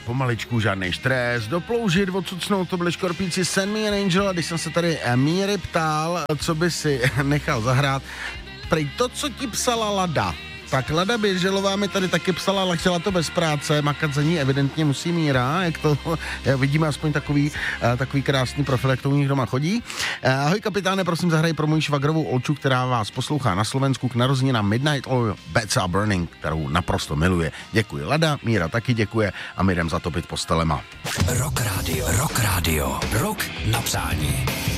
pomaličku, žádný stres, doploužit, odsucnout, to byli Škorpíci Send Me an Angel, a když jsem se tady Míry ptal, co by si nechal zahrát, prej to, co ti psala Lada. Tak Lada Běželová mi tady taky psala, ale chtěla to bez práce, makat za ní evidentně musí Míra, jak to vidíme, aspoň takový krásný profil, jak to u nich doma chodí. Ahoj kapitáne, prosím zahraj pro moji švagrovou Olču, která vás poslouchá na Slovensku k narozeninám Midnight Oil Beds Are Burning, kterou naprosto miluje. Děkuji Lada, Míra taky děkuje a my jdem zatopit postelema. Rock Radio, rock na přání.